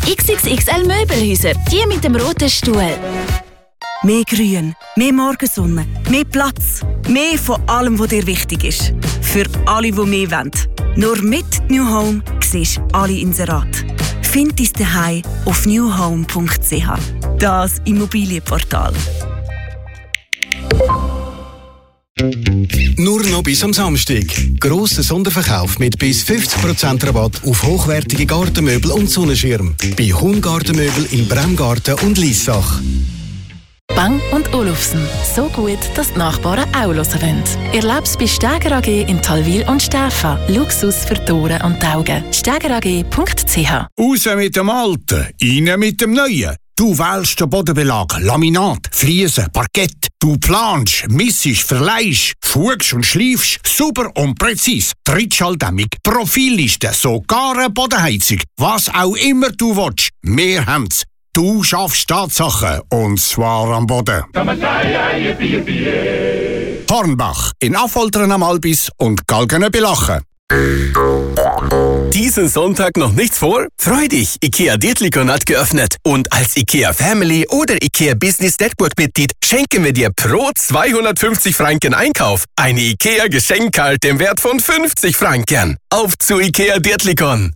XXXL Möbelhäuser, die mit dem roten Stuhl. Mehr Grün, mehr Morgensonne, mehr Platz, mehr von allem, was dir wichtig ist. Für alle, die mehr wollen. Nur mit New Home siehst du alle Inserate. Find dein Zuhause auf newhome.ch. Das Immobilienportal. Nur noch bis am Samstag. Grosser Sonderverkauf mit bis 50% Rabatt auf hochwertige Gartenmöbel und Sonnenschirm. Bei Hung-Gartenmöbel in Bremgarten und Liessach. Bang & Olufsen. So gut, dass die Nachbarn auch hören wollen. Erleb's bei Steger AG in Talwil und Stäfa. Luxus für die Ohren und die Augen. stegerag.ch. Raus mit dem Alten, rein mit dem Neuen. Du wählst den Bodenbelag, Laminat, Fliesen, Parkett. Du planst, missest, verleihst, fugst und schleifst, super und präzise. Trittschalldämmung, Profilliste, sogar eine Bodenheizung. Was auch immer du willst, wir haben's. Du schaffst Tatsachen, und zwar am Boden. Hornbach, in Affoltern am Albis und Galgene bei Lachen. Diesen Sonntag noch nichts vor? Freu dich! IKEA Dietlikon hat geöffnet. Und als IKEA Family oder IKEA Business Network Mitglied schenken wir dir pro 250 Franken Einkauf eine IKEA Geschenkkarte im Wert von 50 Franken. Auf zu IKEA Dietlikon!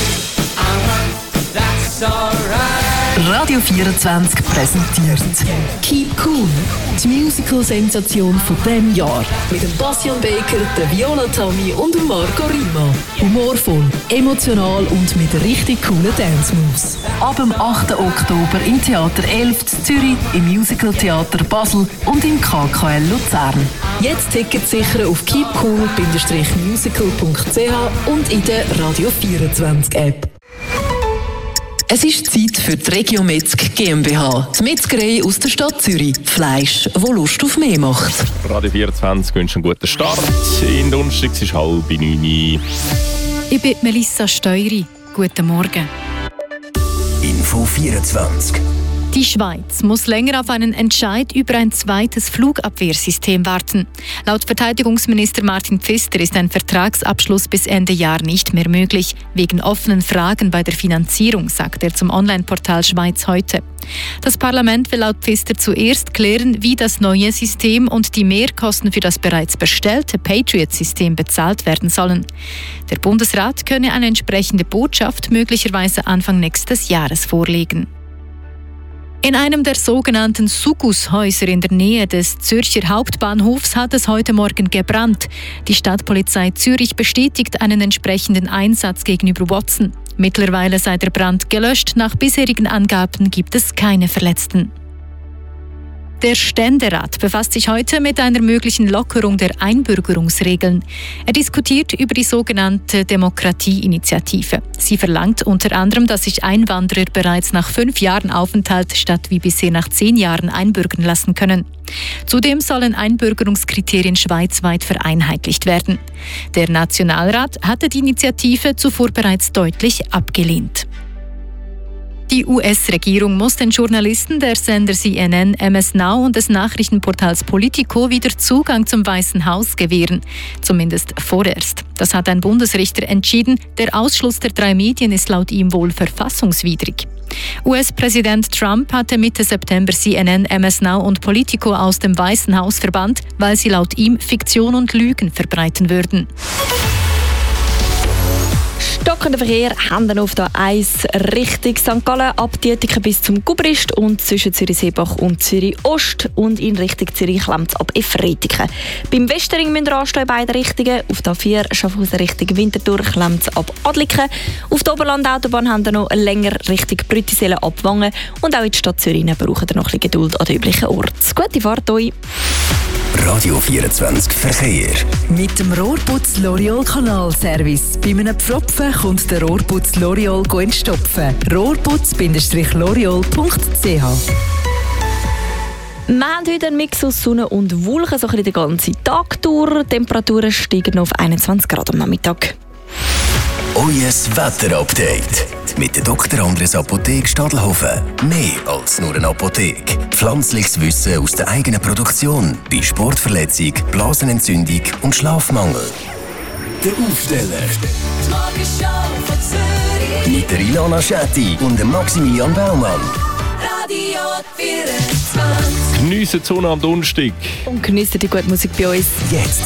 Radio 24 präsentiert Keep Cool, die Musical-Sensation von diesem Jahr. Mit dem Bastian Baker, der Viola Tammy und dem Marco Rima. Humorvoll, emotional und mit richtig coolen Dance-Moves. Ab dem 8. Oktober im Theater 11 Zürich, im Musical-Theater Basel und im KKL Luzern. Jetzt Tickets sichern auf keepcool-musical.ch und in der Radio 24 App. Es ist Zeit für die Regio Metzg GmbH. Die Metzgerei aus der Stadt Zürich. Fleisch, wo Lust auf mehr macht. Radio 24 wünscht einen guten Start. In Donnerstag ist 8:30. Ich bin Melissa Steury. Guten Morgen. Info 24. Die Schweiz muss länger auf einen Entscheid über ein zweites Flugabwehrsystem warten. Laut Verteidigungsminister Martin Pfister ist ein Vertragsabschluss bis Ende Jahr nicht mehr möglich, wegen offenen Fragen bei der Finanzierung, sagt er zum Online-Portal Schweiz heute. Das Parlament will laut Pfister zuerst klären, wie das neue System und die Mehrkosten für das bereits bestellte Patriot-System bezahlt werden sollen. Der Bundesrat könne eine entsprechende Botschaft möglicherweise Anfang nächstes Jahres vorlegen. In einem der sogenannten Sugushäuser in der Nähe des Zürcher Hauptbahnhofs hat es heute Morgen gebrannt. Die Stadtpolizei Zürich bestätigt einen entsprechenden Einsatz gegenüber Watson. Mittlerweile sei der Brand gelöscht. Nach bisherigen Angaben gibt es keine Verletzten. Der Ständerat befasst sich heute mit einer möglichen Lockerung der Einbürgerungsregeln. Er diskutiert über die sogenannte Demokratieinitiative. Sie verlangt unter anderem, dass sich Einwanderer bereits nach 5 Jahren Aufenthalt statt wie bisher nach 10 Jahren einbürgern lassen können. Zudem sollen Einbürgerungskriterien schweizweit vereinheitlicht werden. Der Nationalrat hatte die Initiative zuvor bereits deutlich abgelehnt. Die US-Regierung muss den Journalisten der Sender CNN, MS Now und des Nachrichtenportals Politico wieder Zugang zum Weißen Haus gewähren. Zumindest vorerst. Das hat ein Bundesrichter entschieden. Der Ausschluss der 3 Medien ist laut ihm wohl verfassungswidrig. US-Präsident Trump hatte Mitte September CNN, MS Now und Politico aus dem Weißen Haus verbannt, weil sie laut ihm Fiktion und Lügen verbreiten würden. Stockender Verkehr, Hände auf der 1 Richtung St. Gallen, ab Dietiken bis zum Gubrist und zwischen Zürich-Seebach und Zürich-Ost und in Richtung Zürich klemmt es ab Efretiken. Beim Westering müsst ihr anstehen in beiden Richtungen. Auf der 4 Schaffhausen Richtung Winterthur klemmt es ab Adliken. Auf der Oberland-Autobahn haben wir noch länger Richtung Brüttisellen ab Wangen und auch in der Stadt Zürich brauchen wir noch ein bisschen Geduld an den üblichen Orten. Gute Fahrt euch! Radio 24 Verkehr. Mit dem Rohrputz L'Oreal Kanalservice. Bei einem Pfropfen kommt der Rohrputz L'Oreal entstopfen. Rohrputz-L'Oreal.ch. Wir haben heute einen Mix aus Sonne und Wolken, so ein bisschen den ganzen Tag durch. Die Temperaturen steigen auf 21 Grad am Nachmittag. Eues Wetterupdate mit der Dr. Andres Apotheke Stadelhofen. Mehr als nur eine Apotheke. Pflanzliches Wissen aus der eigenen Produktion bei Sportverletzung, Blasenentzündung und Schlafmangel. Wetteraufsteller. Die Morgenshow von Zürich. Mit der Ilona Schetti und dem Maximilian Baumann. Radio 24. Geniessen die Sonne am Donnerstag. Und geniessen die gute Musik bei uns. Jetzt